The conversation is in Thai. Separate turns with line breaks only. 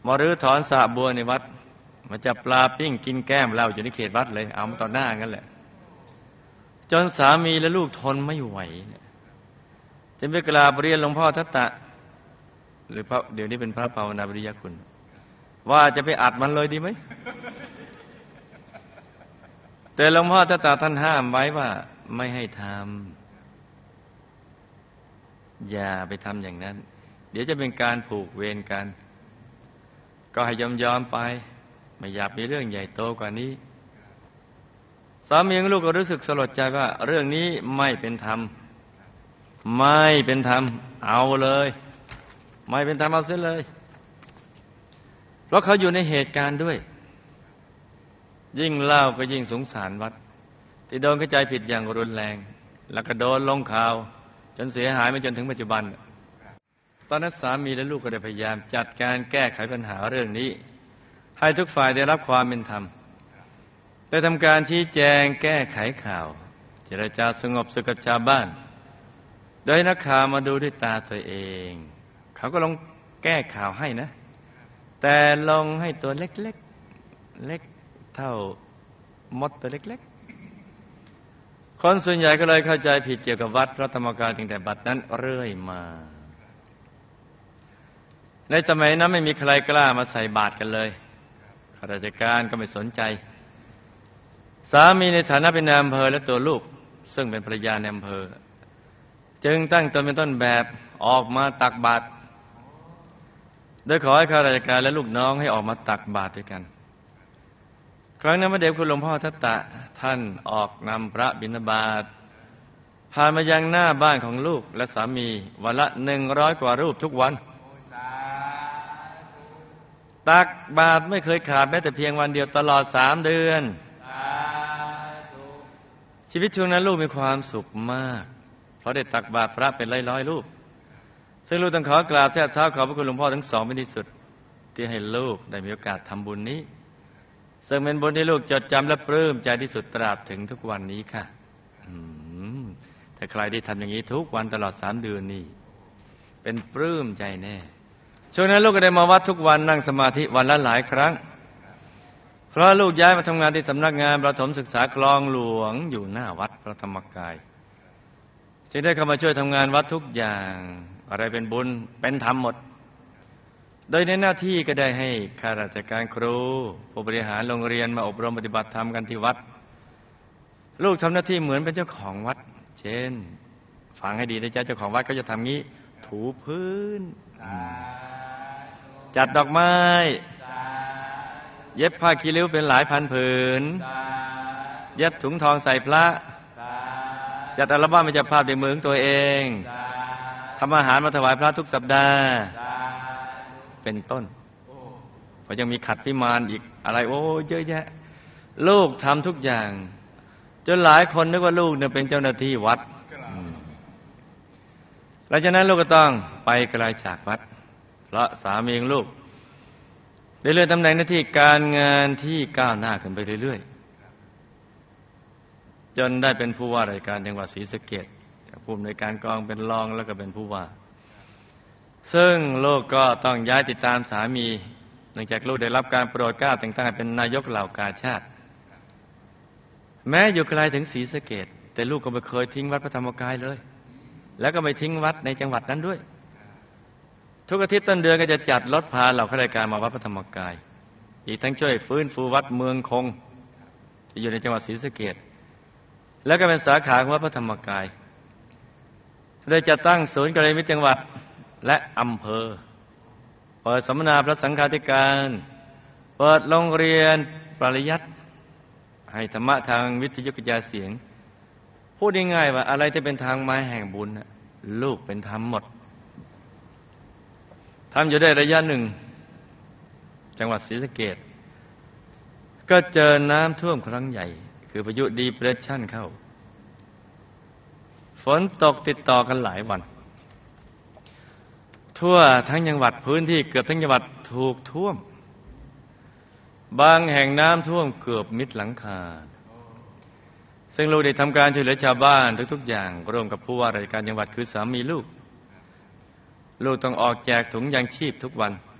มารื้อถอนสระบัวในวัดมาจับปลาปิ้งกินแก้มเหล้าอยู่ในเขตวัดเลยเอามาต่อหน้ากันแหละจนสามีและลูกทนไม่ไหวจะไปกราบเรียนหลวงพ่อทัตตะหรือพระเดี๋ยวนี้เป็นพระภาวนาวิริยคุณว่าจะไปอัดมันเลยดีไหมแต่หลวงพ่อทัตตะท่านห้ามไว้ว่าไม่ให้ทำอย่าไปทำอย่างนั้นเดี๋ยวจะเป็นการผูกเวรกันก็ให้ยอมไปไม่อยากมีเรื่องใหญ่โตกว่านี้สามีของลูกก็รู้สึกสลดใจว่าเรื่องนี้ไม่เป็นธรรมไม่เป็นธรรมเอาเลยไม่เป็นธรรมเอาเสียเลยเพราะเขาอยู่ในเหตุการณ์ด้วยยิ่งเล่าก็ยิ่งสงสารวัดที่โดนเข้าใจผิดอย่างรุนแรงแล้วก็โดนลงข่าวจนเสียหายมาจนถึงปัจจุบันตอนนั้นสามีและลูกก็ได้พยายามจัดการแก้ไขปัญหาเรื่องนี้ให้ทุกฝ่ายได้รับความเป็นธรรมได้ทำการชี้แจงแก้ไขข่าวเจรจาสงบศึกกับชาวบ้านโดยนักข่าวมาดูด้วยตาตัวเองเขาก็ลงแก้ข่าวให้นะแต่ลงให้ตัวเล็กๆเล็กเท่ามดตัวเล็กๆคนส่วนใหญ่ก็เลยเข้าใจผิดเกี่ยวกับวัดพระธรรมกายตั้งแต่บัดนั้นเรื่อยมาในสมัยนั้นไม่มีใครกล้ามาใส่บาตรกันเลยข้าราชการก็ไม่สนใจสามีในฐานะเป็นนายอำเภอและตัวลูกซึ่งเป็นภรรยาในอำเภอจึงตั้งตนเป็นต้นแบบออกมาตักบาตรโดยขอให้ข้าราชการและลูกน้องให้ออกมาตักบาตรด้วยกันครั้งนั้นพระเดชคุณหลวงพ่อทัตตะท่านออกนำพระบิณฑบาตผ่านมายังหน้าบ้านของลูกและสามีวันละ100 กว่ารูปทุกวันตักบาตรไม่เคยขาดแม้แต่เพียงวันเดียวตลอด3 เดือนชีวิตช่วงนั้นลูกมีความสุขมากเพราะได้ตักบาตรพระเป็นร้อยๆรูปซึ่งลูกต้องขอกราบแทบเท้าขอบพระคุณหลวงพ่อทั้งสองเป็นที่สุดที่ให้ลูกได้มีโอกาสทำบุญนี้ซึ่งเป็นบุญที่ลูกจดจำและปลื้มใจที่สุดตราบถึงทุกวันนี้ค่ะถ้าใครได้ทำอย่างนี้ทุกวันตลอด3 เดือนนี่เป็นปลื้มใจแน่ช่วงนั้นลูกก็ได้มาวัดทุกวันนั่งสมาธิวันละหลายครั้งเพราะลูกย้ายมาทำงานที่สำนักงานประถมศึกษาคลองหลวงอยู่หน้าวัดพระธรรมกายจึงได้เข้ามาช่วยทำงานวัดทุกอย่างอะไรเป็นบุญเป็นธรรมหมดโดยในหน้าที่ก็ได้ให้ข้าราชการครูผู้บริหารโรงเรียนมาอบรมปฏิบัติธรรมกันที่วัดลูกทำหน้าที่เหมือนเป็นเจ้าของวัดเช่นฟังให้ดีนะจ๊ะเจ้าของวัดก็จะทำงี้ถูพื้นจัดดอกไม้เย็บผ้าคีริ้วเป็นหลายพันผืนเย็บถุงทองใส่พระจัดอัลบั้มเป็นเจ้าภาพด้วยมือของตัวเองทำอาหารมาถวายพระทุกสัปดาห์เป็นต้นเพราะยังมีขัดพิมานอีกอะไรโอ้เยอะแยะลูกทำทุกอย่างจนหลายคนนึกว่าลูกเนี่ยเป็นเจ้าหน้าที่วัดหลังจากนั้นลูกก็ต้องไปไกลจากวัดเพราะสามีของลูกได้เลื่อนตำแหน่งหน้าที่การงานที่ก้าวหน้าขึ้นไปเรื่อยๆจนได้เป็นผู้ว่าราชการจังหวัดศรีสะเกษผู้อำนวยการกองเป็นรองแล้วก็เป็นผู้ว่าซึ่งลูกก็ต้องย้ายติดตามสามีเนื่องจากลูกได้รับการโปรดเกล้าแต่งตั้งเป็นนายกเหล่ากาชาติแม้อยู่ไกลถึงศรีสะเกษแต่ลูกก็ไม่เคยทิ้งวัดพระธรรมกายเลยแล้วก็ไม่ทิ้งวัดในจังหวัดนั้นด้วยทุกอาทิตย์ต้นเดือนก็จะจัดรถพาเหล่าข้าราชการมาวัดพระธรรมกายอีกทั้งช่วยฟื้นฟูวัดเมืองคงที่อยู่ในจังหวัดศรีสะเกษแล้วก็เป็นสาขาของวัดพระธรรมกายโดยจะตั้งศูนย์กัลยาณมิตรจังหวัดและอำเภอเปิดสัมมนาพระสังฆาธิการเปิดโรงเรียนปริยัติให้ธรรมะทางวิทยุกระจายเสียงพูดง่ายๆว่าอะไรที่เป็นทางไม้แห่งบุญลูกเป็นธรรมหมดทำอยู่ได้ระยะหนึ่งจังหวัดศรีสะเกษก็เจอน้ำท่วมครั้งใหญ่คือพายุดีเพรสชั่นเข้าฝนตกติดต่อกันหลายวันทั่วทั้งจังหวัดพื้นที่เกือบทั้งจังหวัดถูกท่วมบางแห่งน้ำท่วมเกือบมิดหลังคาซึ่งลูกได้ทำการช่วยเหลือชาวบ้านทุกๆอย่างร่วมกับผู้ว่าราชการจังหวัดคือสามีลูกต้องออกแจกถุงยางชีพทุกวัน